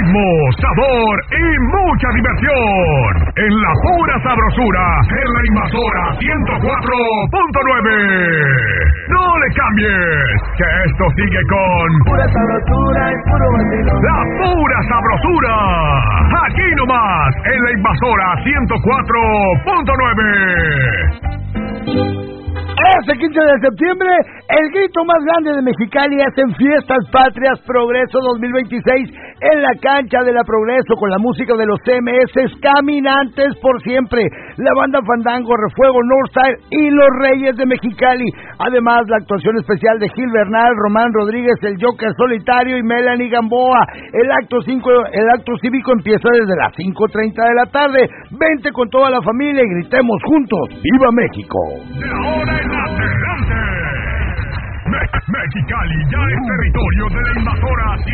ritmo, sabor y mucha diversión. En la pura sabrosura, en la Invasora 104.9. No le cambies, que esto sigue con pura sabrosura y puro vacilón. La pura sabrosura. Aquí nomás, en la Invasora 104.9. Este 15 de septiembre, el grito más grande de Mexicali es en Fiestas Patrias Progreso 2026 en la cancha de la Progreso con la música de los CMS Caminantes por Siempre, la banda Fandango, Refuego, Northside y los Reyes de Mexicali. Además, la actuación especial de Gil Bernal, Román Rodríguez, el Joker Solitario y Melanie Gamboa. El acto cívico empieza desde las 5:30 de la tarde. Vente con toda la familia y gritemos juntos, ¡Viva México! De ahora en adelante, Mexicali ya es territorio de la Invasora